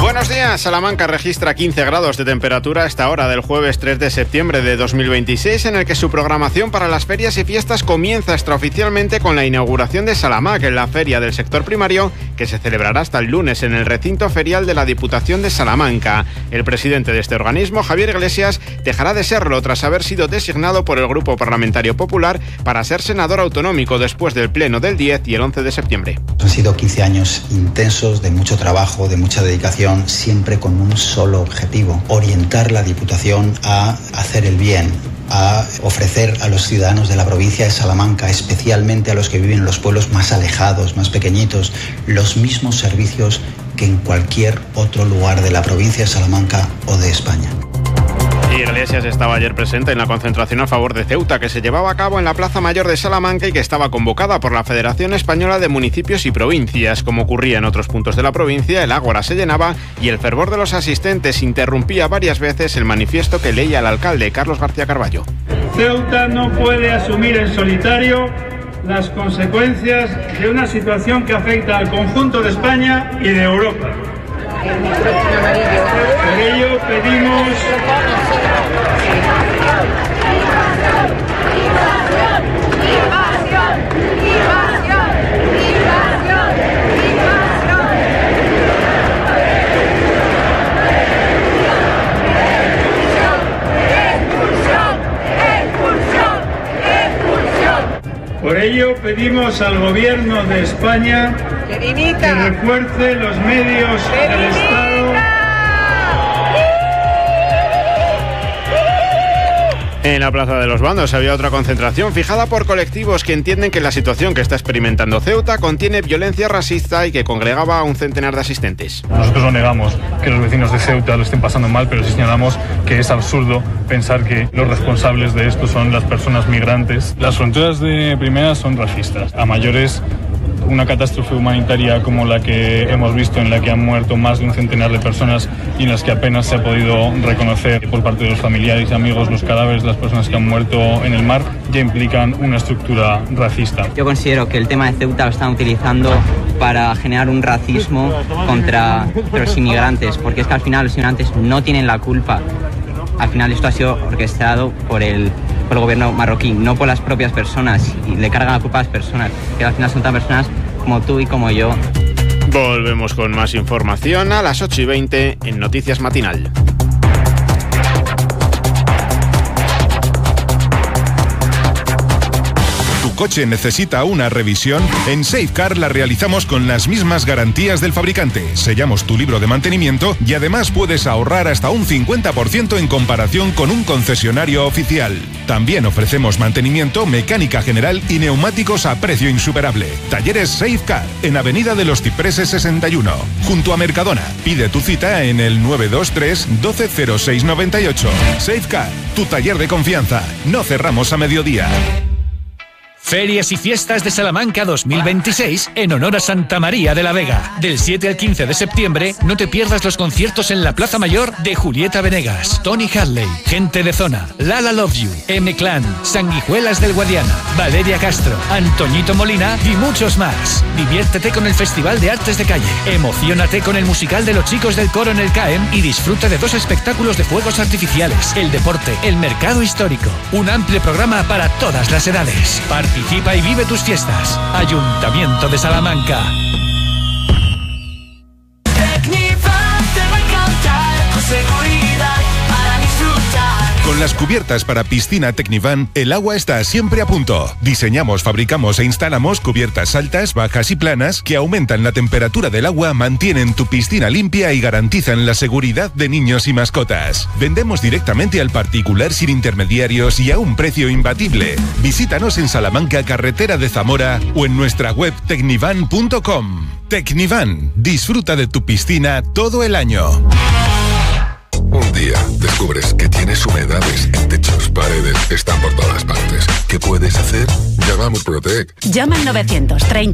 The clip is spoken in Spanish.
Buenos días. Salamanca registra 15 grados de temperatura a esta hora del jueves 3 de septiembre de 2026, en el que su programación para las ferias y fiestas comienza extraoficialmente con la inauguración de Salamac, en la feria del sector primario, que se celebrará hasta el lunes en el recinto ferial de la Diputación de Salamanca. El presidente de este organismo, Javier Iglesias, dejará de serlo tras haber sido designado por el Grupo Parlamentario Popular para ser senador autonómico después del pleno del 10 y el 11 de septiembre. Han sido 15 años intensos de mucho trabajo, de mucha dedicación, siempre con un solo objetivo: orientar la Diputación a hacer el bien, a ofrecer a los ciudadanos de la provincia de Salamanca, especialmente a los que viven en los pueblos más alejados, más pequeñitos, los mismos servicios que en cualquier otro lugar de la provincia de Salamanca o de España. Iglesias estaba ayer presente en la concentración a favor de Ceuta, que se llevaba a cabo en la Plaza Mayor de Salamanca y que estaba convocada por la Federación Española de Municipios y Provincias. Como ocurría en otros puntos de la provincia, el ágora se llenaba y el fervor de los asistentes interrumpía varias veces el manifiesto que leía el alcalde, Carlos García Carballo. Ceuta no puede asumir en solitario las consecuencias de una situación que afecta al conjunto de España y de Europa. Por ello pedimos al Gobierno de España que refuerce los medios del Estado. En la Plaza de los Bandos había otra concentración fijada por colectivos que entienden que la situación que está experimentando Ceuta contiene violencia racista y que congregaba a un centenar de asistentes. Nosotros no negamos que los vecinos de Ceuta lo estén pasando mal, pero sí señalamos que es absurdo pensar que los responsables de esto son las personas migrantes. Las fronteras de primera son racistas. A mayores, una catástrofe humanitaria como la que hemos visto, en la que han muerto más de un centenar de personas y en las que apenas se ha podido reconocer por parte de los familiares y amigos los cadáveres de las personas que han muerto en el mar, ya implican una estructura racista. Yo considero que el tema de Ceuta lo están utilizando para generar un racismo contra los inmigrantes, porque es que al final los inmigrantes no tienen la culpa. Al final esto ha sido orquestado por el gobierno marroquí, no por las propias personas, y le cargan la culpa a las personas, que al final son tan personas como tú y como yo. Volvemos con más información a las 8:20 en Noticias Matinal. Coche necesita una revisión, en Safecar la realizamos con las mismas garantías del fabricante. Sellamos tu libro de mantenimiento y además puedes ahorrar hasta un 50% en comparación con un concesionario oficial. También ofrecemos mantenimiento, mecánica general y neumáticos a precio insuperable. Talleres Safecar, en Avenida de los Cipreses 61, junto a Mercadona. Pide tu cita en el 923 120698. Safecar, tu taller de confianza. No cerramos a mediodía. Ferias y Fiestas de Salamanca 2026 en honor a Santa María de la Vega. Del 7 al 15 de septiembre no te pierdas los conciertos en la Plaza Mayor de Julieta Venegas, Tony Hadley, Gente de Zona, Lala Love You, M-Clan, Sanguijuelas del Guadiana, Valeria Castro, Antoñito Molina y muchos más. Diviértete con el Festival de Artes de Calle, emociónate con el musical de los chicos del coro en el CAEM y disfruta de 2 espectáculos de fuegos artificiales, el deporte, el mercado histórico. Un amplio programa para todas las edades. Participa y vive tus fiestas. Ayuntamiento de Salamanca. Con las cubiertas para piscina Tecnivan, el agua está siempre a punto. Diseñamos, fabricamos e instalamos cubiertas altas, bajas y planas que aumentan la temperatura del agua, mantienen tu piscina limpia y garantizan la seguridad de niños y mascotas. Vendemos directamente al particular sin intermediarios y a un precio imbatible. Visítanos en Salamanca, carretera de Zamora, o en nuestra web tecnivan.com. Tecnivan, disfruta de tu piscina todo el año. Un día descubres que tienes humedades en techos, paredes, están por todas partes. ¿Qué puedes hacer? Llama a Murprotec. Llama al 930